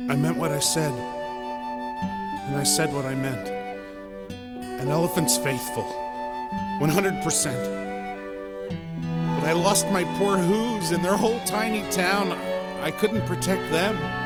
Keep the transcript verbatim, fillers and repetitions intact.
I meant what I said, and I said what I meant. An elephant's faithful, one hundred percent. But I lost my poor Who's and their whole tiny town. I couldn't protect them.